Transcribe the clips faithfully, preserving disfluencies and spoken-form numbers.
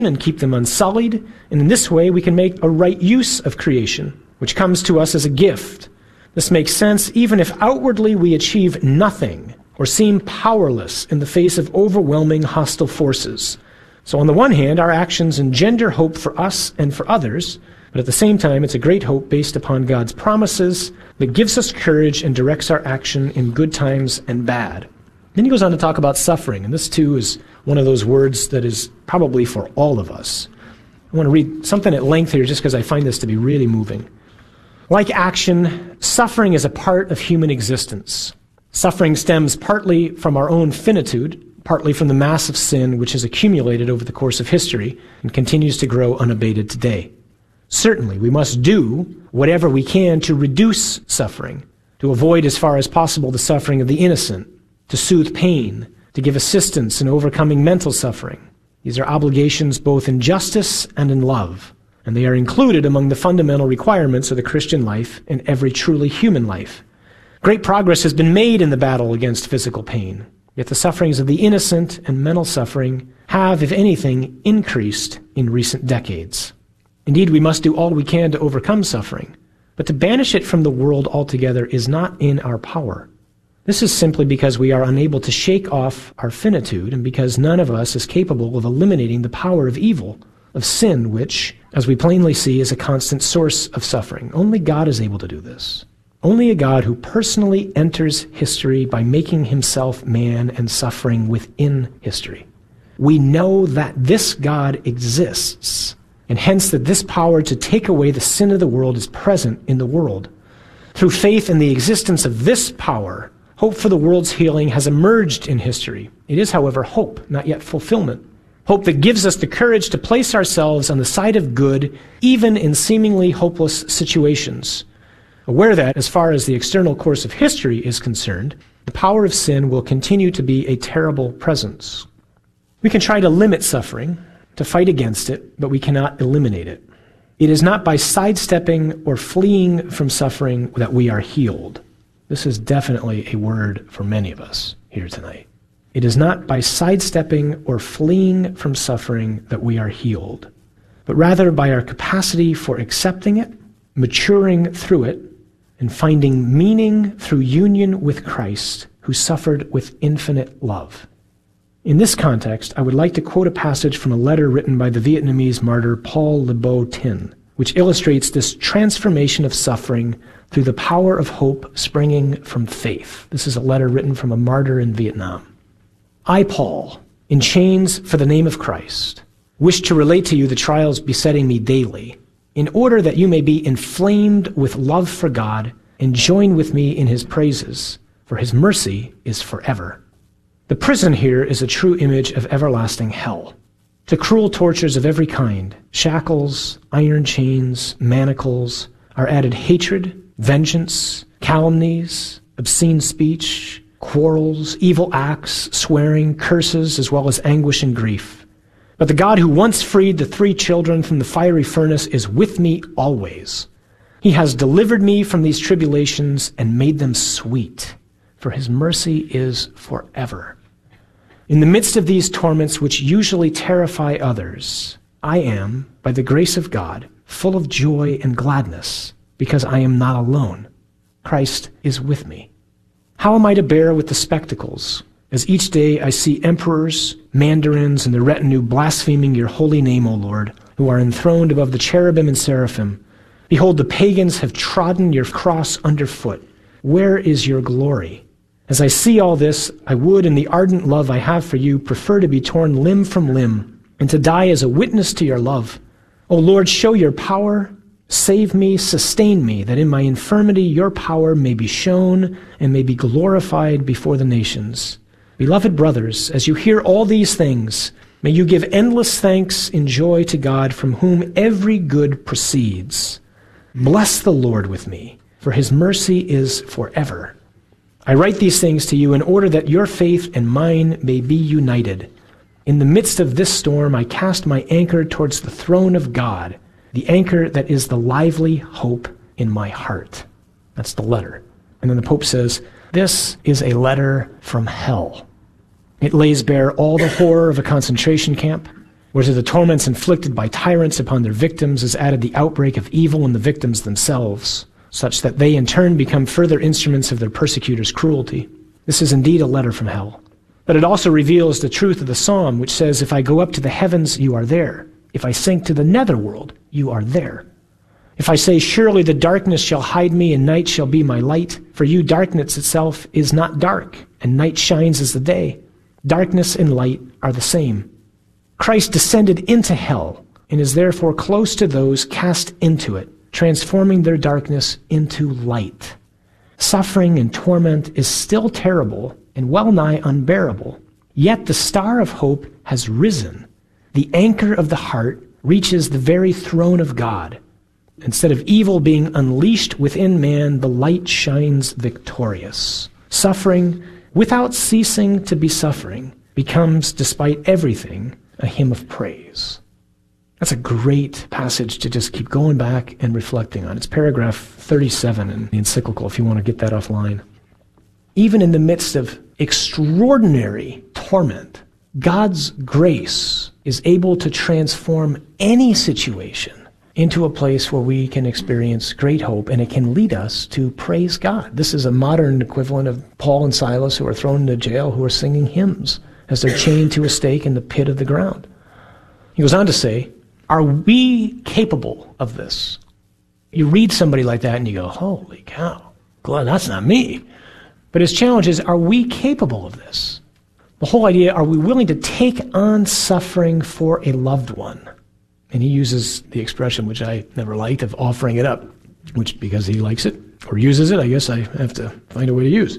and keep them unsullied, and in this way we can make a right use of creation, which comes to us as a gift. This makes sense even if outwardly we achieve nothing or seem powerless in the face of overwhelming hostile forces. So on the one hand, our actions engender hope for us and for others, but at the same time, it's a great hope based upon God's promises that gives us courage and directs our action in good times and bad. Then he goes on to talk about suffering, and this too is one of those words that is probably for all of us. I want to read something at length here just because I find this to be really moving. Like action, suffering is a part of human existence. Suffering stems partly from our own finitude, partly from the mass of sin which has accumulated over the course of history and continues to grow unabated today. Certainly, we must do whatever we can to reduce suffering, to avoid as far as possible the suffering of the innocent, to soothe pain, to give assistance in overcoming mental suffering. These are obligations both in justice and in love, and they are included among the fundamental requirements of the Christian life and every truly human life. Great progress has been made in the battle against physical pain, yet the sufferings of the innocent and mental suffering have, if anything, increased in recent decades. Indeed, we must do all we can to overcome suffering, but to banish it from the world altogether is not in our power. This is simply because we are unable to shake off our finitude and because none of us is capable of eliminating the power of evil, of sin, which, as we plainly see, is a constant source of suffering. Only God is able to do this. Only a God who personally enters history by making himself man and suffering within history. We know that this God exists, and hence that this power to take away the sin of the world is present in the world. Through faith in the existence of this power, hope for the world's healing has emerged in history. It is, however, hope, not yet fulfillment. Hope that gives us the courage to place ourselves on the side of good, even in seemingly hopeless situations. Aware that, as far as the external course of history is concerned, the power of sin will continue to be a terrible presence. We can try to limit suffering, to fight against it, but we cannot eliminate it. It is not by sidestepping or fleeing from suffering that we are healed. This is definitely a word for many of us here tonight. It is not by sidestepping or fleeing from suffering that we are healed, but rather by our capacity for accepting it, maturing through it, and finding meaning through union with Christ, who suffered with infinite love. In this context, I would like to quote a passage from a letter written by the Vietnamese martyr Paul Le Beau Tin, which illustrates this transformation of suffering through the power of hope springing from faith. This is a letter written from a martyr in Vietnam. I, Paul, in chains for the name of Christ, wish to relate to you the trials besetting me daily, in order that you may be inflamed with love for God and join with me in his praises, for his mercy is forever. The prison here is a true image of everlasting hell. To cruel tortures of every kind, shackles, iron chains, manacles, are added hatred, vengeance, calumnies, obscene speech, quarrels, evil acts, swearing, curses, as well as anguish and grief. But the God who once freed the three children from the fiery furnace is with me always. He has delivered me from these tribulations and made them sweet, for his mercy is forever. In the midst of these torments which usually terrify others, I am, by the grace of God, full of joy and gladness, because I am not alone. Christ is with me. How am I to bear with the spectacles, as each day I see emperors, mandarins, and their retinue blaspheming your holy name, O Lord, who are enthroned above the cherubim and seraphim? Behold, the pagans have trodden your cross underfoot. Where is your glory? As I see all this, I would, in the ardent love I have for you, prefer to be torn limb from limb, and to die as a witness to your love. O Lord, show your power. Save me, sustain me, that in my infirmity your power may be shown and may be glorified before the nations. Beloved brothers, as you hear all these things, may you give endless thanks in joy to God, from whom every good proceeds. Bless the Lord with me, for his mercy is forever. I write these things to you in order that your faith and mine may be united. In the midst of this storm, I cast my anchor towards the throne of God, the anchor that is the lively hope in my heart. That's the letter. And then the Pope says, this is a letter from hell. It lays bare all the horror of a concentration camp. where to the torments inflicted by tyrants upon their victims is added the outbreak of evil in the victims themselves, such that they in turn become further instruments of their persecutors' cruelty. This is indeed a letter from hell. But it also reveals the truth of the psalm, which says, if I go up to the heavens, you are there. If I sink to the netherworld, you are there. If I say, surely the darkness shall hide me, and night shall be my light, for you darkness itself is not dark, and night shines as the day. Darkness and light are the same. Christ descended into hell, and is therefore close to those cast into it, transforming their darkness into light. Suffering and torment is still terrible and well nigh unbearable, yet the star of hope has risen. The anchor of the heart reaches the very throne of God. Instead of evil being unleashed within man, the light shines victorious. Suffering, without ceasing to be suffering, becomes, despite everything, a hymn of praise. That's a great passage to just keep going back and reflecting on. It's paragraph thirty-seven in the encyclical, if you want to get that offline. Even in the midst of extraordinary torment, God's grace is able to transform any situation into a place where we can experience great hope, and it can lead us to praise God. This is a modern equivalent of Paul and Silas, who are thrown into jail, who are singing hymns as they're chained to a stake in the pit of the ground. He goes on to say, are we capable of this? You read somebody like that and you go, holy cow, glad that's not me. But his challenge is, are we capable of this? The whole idea, are we willing to take on suffering for a loved one? And he uses the expression, which I never liked, of offering it up, which because he likes it, or uses it, I guess I have to find a way to use.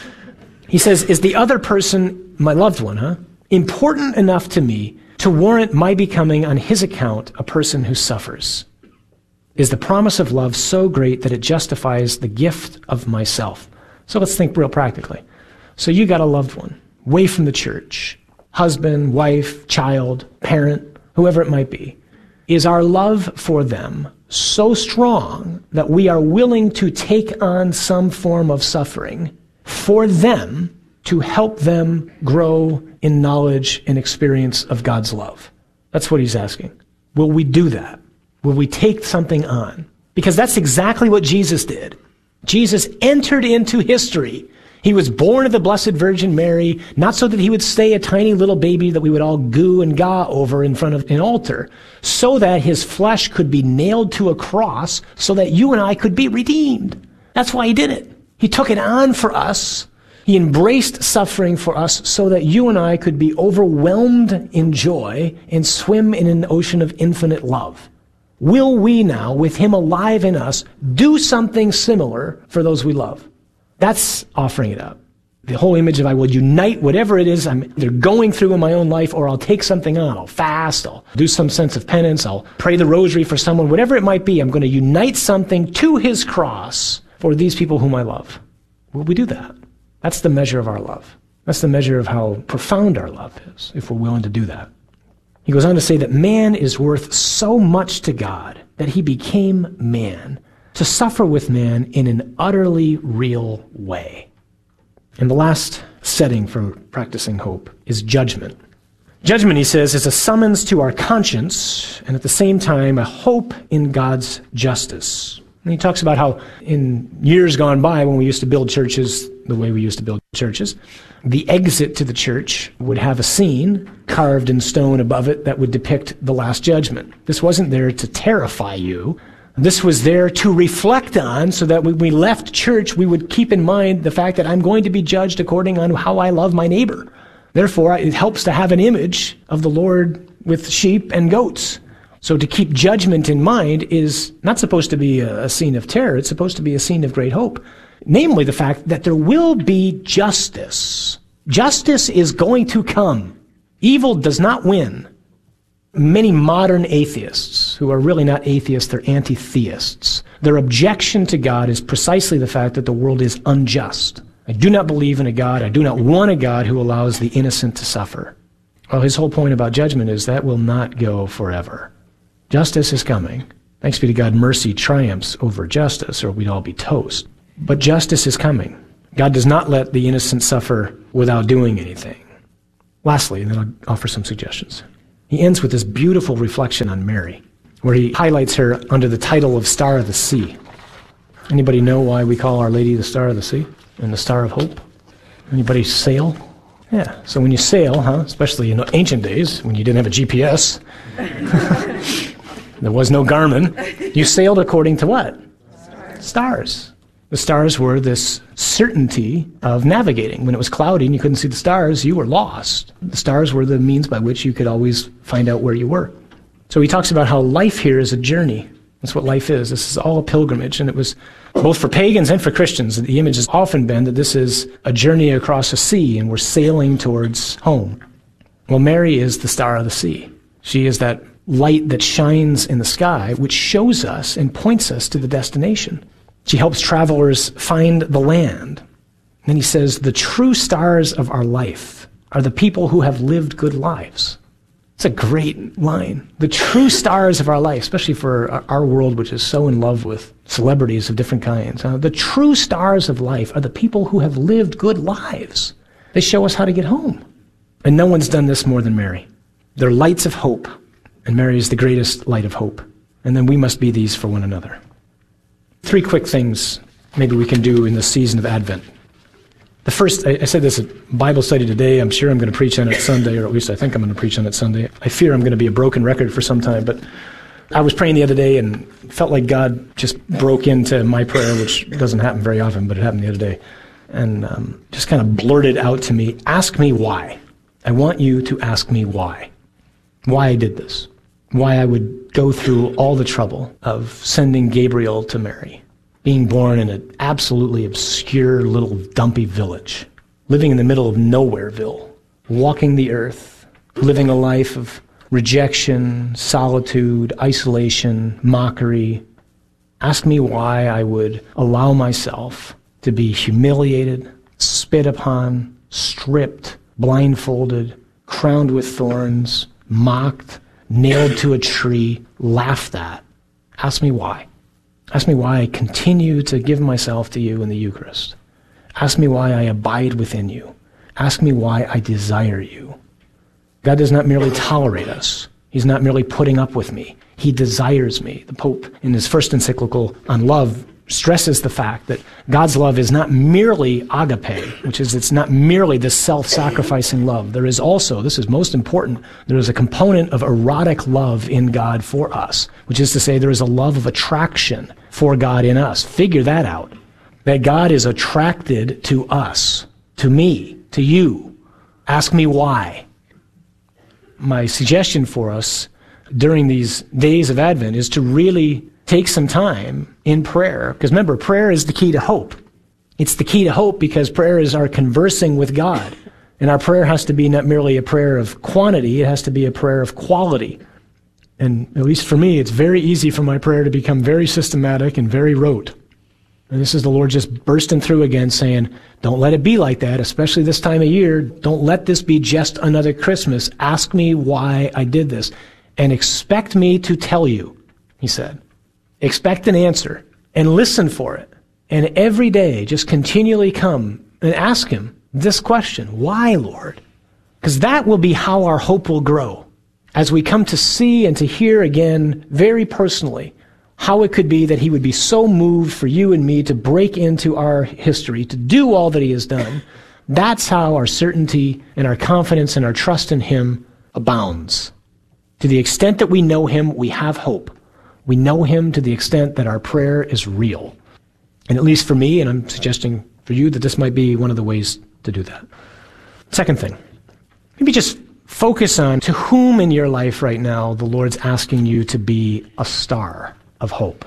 He says, is the other person, my loved one, huh, important enough to me to warrant my becoming, on his account, a person who suffers? Is the promise of love so great that it justifies the gift of myself? So let's think real practically. So you got a loved one, away from the church, husband, wife, child, parent, whoever it might be. Is our love for them so strong that we are willing to take on some form of suffering for them to help them grow in knowledge and experience of God's love? That's what he's asking. Will we do that? Will we take something on? Because that's exactly what Jesus did. Jesus entered into history. He was born of the Blessed Virgin Mary, not so that he would stay a tiny little baby that we would all goo and gaw over in front of an altar, so that his flesh could be nailed to a cross, so that you and I could be redeemed. That's why he did it. He took it on for us. He embraced suffering for us so that you and I could be overwhelmed in joy and swim in an ocean of infinite love. Will we now, with him alive in us, do something similar for those we love? That's offering it up. The whole image of I will unite whatever it is I'm either going through in my own life, or I'll take something on. I'll fast, I'll do some sense of penance, I'll pray the rosary for someone, whatever it might be. I'm going to unite something to his cross for these people whom I love. Will we do that? That's the measure of our love. That's the measure of how profound our love is, if we're willing to do that. He goes on to say that man is worth so much to God that he became man, to suffer with man in an utterly real way. And the last setting for practicing hope is judgment. Judgment, he says, is a summons to our conscience, and at the same time, a hope in God's justice. And he talks about how in years gone by, when we used to build churches the way we used to build churches, the exit to the church would have a scene carved in stone above it that would depict the Last Judgment. This wasn't there to terrify you. This was there to reflect on, so that when we left church, we would keep in mind the fact that I'm going to be judged according on how I love my neighbor. Therefore, it helps to have an image of the Lord with sheep and goats. So to keep judgment in mind is not supposed to be a, a scene of terror. It's supposed to be a scene of great hope. Namely, the fact that there will be justice. Justice is going to come. Evil does not win. Many modern atheists, who are really not atheists, they're anti-theists, their objection to God is precisely the fact that the world is unjust. I do not believe in a God. I do not want a God who allows the innocent to suffer. Well, his whole point about judgment is that will not go forever. Justice is coming. Thanks be to God, mercy triumphs over justice, or we'd all be toast. But justice is coming. God does not let the innocent suffer without doing anything. Lastly, and then I'll offer some suggestions. He ends with this beautiful reflection on Mary, where he highlights her under the title of Star of the Sea. Anybody know why we call Our Lady the Star of the Sea and the Star of Hope? Anybody sail? Yeah, so when you sail, huh, especially in ancient days when you didn't have a G P S, there was no Garmin, you sailed according to what? Stars. Stars. The stars were this certainty of navigating. When it was cloudy and you couldn't see the stars, you were lost. The stars were the means by which you could always find out where you were. So he talks about how life here is a journey. That's what life is. This is all a pilgrimage, and it was both for pagans and for Christians. The image has often been that this is a journey across a sea, and we're sailing towards home. Well, Mary is the star of the sea. She is that light that shines in the sky, which shows us and points us to the destination. She helps travelers find the land. And then he says, the true stars of our life are the people who have lived good lives. It's a great line. The true stars of our life, especially for our world, which is so in love with celebrities of different kinds. Uh, the true stars of life are the people who have lived good lives. They show us how to get home. And no one's done this more than Mary. They're lights of hope. And Mary is the greatest light of hope. And then we must be these for one another. Three quick things maybe we can do in this season of Advent. The first, I said this at Bible study today. I'm sure I'm going to preach on it Sunday, or at least I think I'm going to preach on it Sunday. I fear I'm going to be a broken record for some time, but I was praying the other day and felt like God just broke into my prayer, which doesn't happen very often, but it happened the other day, and um, just kind of blurted out to me, ask me why. I want you to ask me why. Why I did this. Why I would go through all the trouble of sending Gabriel to Mary, being born in an absolutely obscure little dumpy village, living in the middle of Nowhereville, walking the earth, living a life of rejection, solitude, isolation, mockery. Ask me why I would allow myself to be humiliated, spit upon, stripped, blindfolded, crowned with thorns, mocked, nailed to a tree, laughed at. Ask me why. Ask me why I continue to give myself to you in the Eucharist. Ask me why I abide within you. Ask me why I desire you. God does not merely tolerate us. He's not merely putting up with me. He desires me. The Pope, in his first encyclical on love, stresses the fact that God's love is not merely agape, which is it's not merely this self-sacrificing love. There is also, this is most important, there is a component of erotic love in God for us, which is to say there is a love of attraction for God in us. Figure that out. That God is attracted to us, to me, to you. Ask me why. My suggestion for us during these days of Advent is to really take some time in prayer, because remember, prayer is the key to hope. It's the key to hope because prayer is our conversing with God. And our prayer has to be not merely a prayer of quantity, it has to be a prayer of quality. And at least for me, it's very easy for my prayer to become very systematic and very rote. And this is the Lord just bursting through again saying, don't let it be like that, especially this time of year. Don't let this be just another Christmas. Ask me why I did this. And expect me to tell you, he said. Expect an answer and listen for it. And every day, just continually come and ask him this question, why, Lord? Because that will be how our hope will grow. As we come to see and to hear again, very personally, how it could be that he would be so moved for you and me to break into our history, to do all that he has done. That's how our certainty and our confidence and our trust in him abounds. To the extent that we know him, we have hope. We know him to the extent that our prayer is real. And at least for me, and I'm suggesting for you that this might be one of the ways to do that. Second thing, maybe just focus on to whom in your life right now the Lord's asking you to be a star of hope.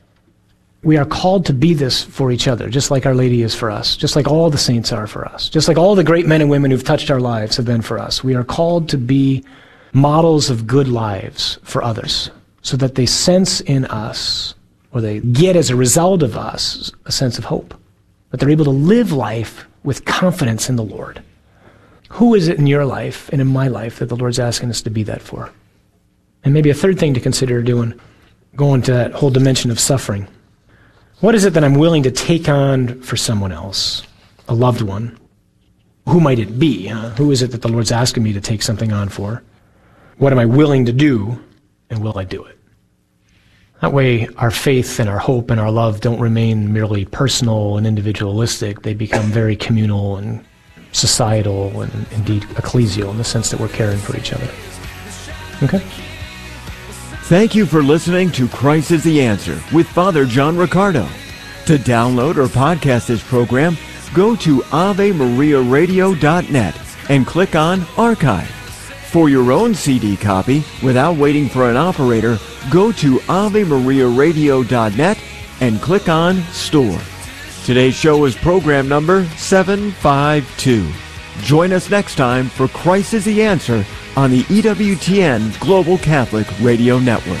We are called to be this for each other, just like Our Lady is for us, just like all the saints are for us, just like all the great men and women who've touched our lives have been for us. We are called to be models of good lives for others, so that they sense in us, or they get as a result of us, a sense of hope. That they're able to live life with confidence in the Lord. Who is it in your life and in my life that the Lord's asking us to be that for? And maybe a third thing to consider doing, going to that whole dimension of suffering. What is it that I'm willing to take on for someone else, a loved one? Who might it be? Huh? Who is it that the Lord's asking me to take something on for? what am I willing to do, and will I do it? That way, our faith and our hope and our love don't remain merely personal and individualistic. They become very communal and societal and indeed ecclesial in the sense that we're caring for each other. Okay? Thank you for listening to Christ is the Answer with Father John Riccardo. To download or podcast this program, go to ave maria radio dot net and click on Archive. For your own C D copy, without waiting for an operator, go to ave maria radio dot net and click on Store. Today's show is program number seven five two. Join us next time for Christ is the Answer on the E W T N Global Catholic Radio Network.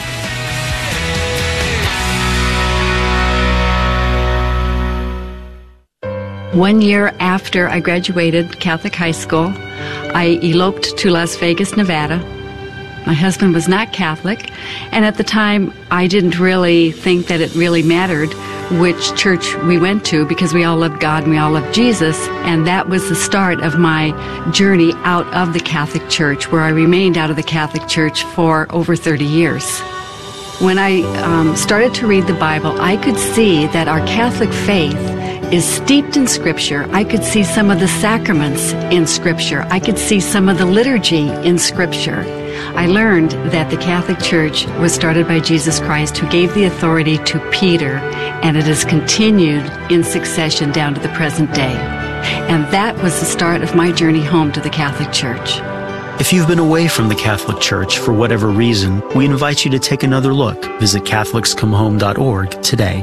One year after I graduated Catholic high school, I eloped to Las Vegas, Nevada. My husband was not Catholic, and at the time I didn't really think that it really mattered which church we went to because we all loved God and we all loved Jesus, and that was the start of my journey out of the Catholic Church, where I remained out of the Catholic Church for over thirty years. When I um, started to read the Bible, I could see that our Catholic faith is steeped in Scripture. I could see some of the sacraments in Scripture. I could see some of the liturgy in Scripture. I learned that the Catholic Church was started by Jesus Christ, who gave the authority to Peter, and it has continued in succession down to the present day. And that was the start of my journey home to the Catholic Church. If you've been away from the Catholic Church for whatever reason, we invite you to take another look. Visit catholics come home dot org today.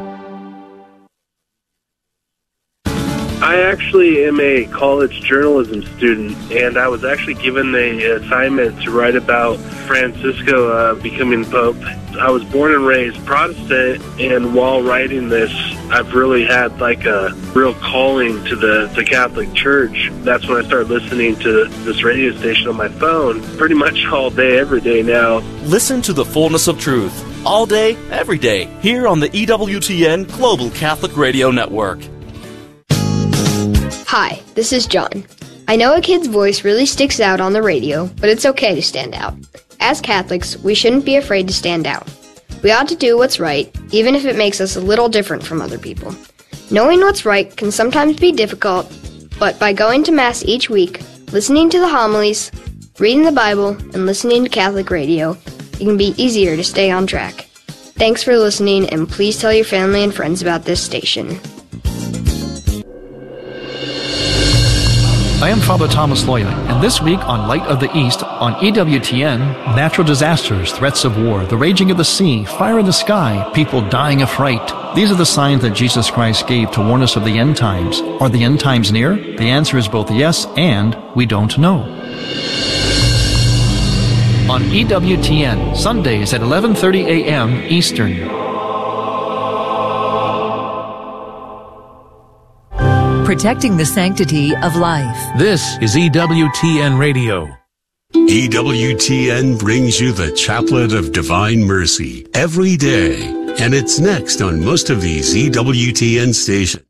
I actually am a college journalism student, and I was actually given the assignment to write about Francisco uh, becoming Pope. I was born and raised Protestant, and while writing this, I've really had like a real calling to the, the Catholic Church. That's when I started listening to this radio station on my phone pretty much all day, every day now. Listen to the fullness of truth all day, every day, here on the E W T N Global Catholic Radio Network. Hi, this is John. I know a kid's voice really sticks out on the radio, but it's okay to stand out. As Catholics, we shouldn't be afraid to stand out. We ought to do what's right, even if it makes us a little different from other people. Knowing what's right can sometimes be difficult, but by going to Mass each week, listening to the homilies, reading the Bible, and listening to Catholic radio, it can be easier to stay on track. Thanks for listening, and please tell your family and friends about this station. I am Father Thomas Loya, and this week on Light of the East on E W T N, natural disasters, threats of war, the raging of the sea, fire in the sky, people dying of fright. These are the signs that Jesus Christ gave to warn us of the end times. Are the end times near? The answer is both yes and we don't know. On E W T N, Sundays at eleven thirty a.m. Eastern. Protecting the sanctity of life. This is E W T N Radio. E W T N brings you the Chaplet of Divine Mercy every day, and it's next on most of these E W T N stations.